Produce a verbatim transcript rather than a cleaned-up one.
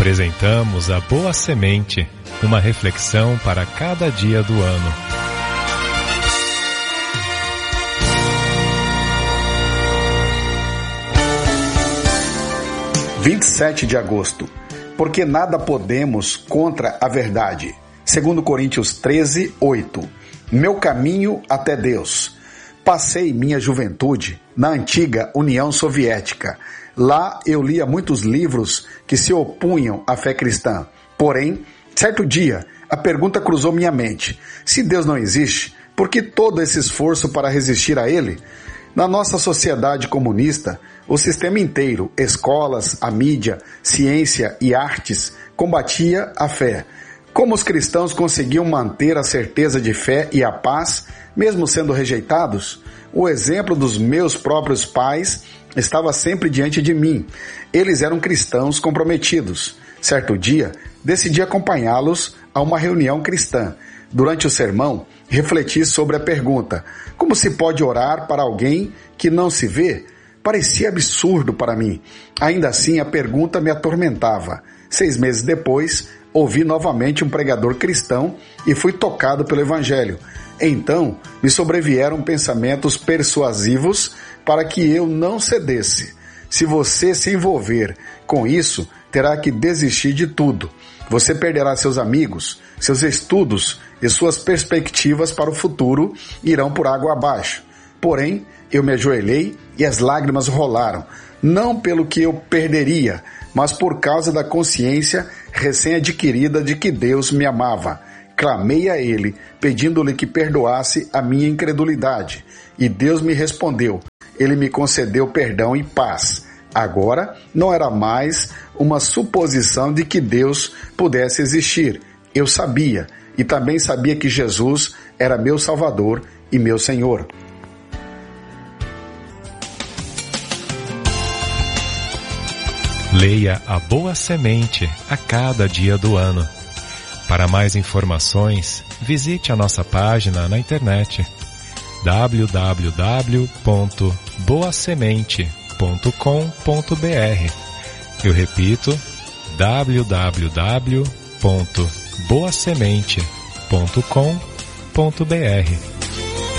Apresentamos a Boa Semente, uma reflexão para cada dia do ano. vinte e sete de agosto. Porque nada podemos contra a verdade. Segundo Coríntios treze, oito. Meu caminho até Deus. Passei minha juventude na antiga União Soviética. Lá eu lia muitos livros que se opunham à fé cristã. Porém, certo dia, a pergunta cruzou minha mente. Se Deus não existe, por que todo esse esforço para resistir a Ele? Na nossa sociedade comunista, o sistema inteiro, escolas, a mídia, ciência e artes, combatia a fé. Como os cristãos conseguiam manter a certeza de fé e a paz, mesmo sendo rejeitados? O exemplo dos meus próprios pais estava sempre diante de mim. Eles eram cristãos comprometidos. Certo dia, decidi acompanhá-los a uma reunião cristã. Durante o sermão, refleti sobre a pergunta: como se pode orar para alguém que não se vê? Parecia absurdo para mim. Ainda assim, a pergunta me atormentava. Seis meses depois, ouvi novamente um pregador cristão e fui tocado pelo Evangelho. Então, me sobrevieram pensamentos persuasivos para que eu não cedesse. Se você se envolver com isso, terá que desistir de tudo. Você perderá seus amigos, seus estudos e suas perspectivas para o futuro irão por água abaixo. Porém, eu me ajoelhei e as lágrimas rolaram, não pelo que eu perderia, mas por causa da consciência recém-adquirida de que Deus me amava. Clamei a Ele, pedindo-lhe que perdoasse a minha incredulidade, e Deus me respondeu. Ele me concedeu perdão e paz. Agora, não era mais uma suposição de que Deus pudesse existir. Eu sabia, e também sabia que Jesus era meu Salvador e meu Senhor. Leia a Boa Semente a cada dia do ano. Para mais informações, visite a nossa página na internet w w w ponto boa semente ponto com ponto b r. Eu repito, w w w ponto boa semente ponto com ponto b r.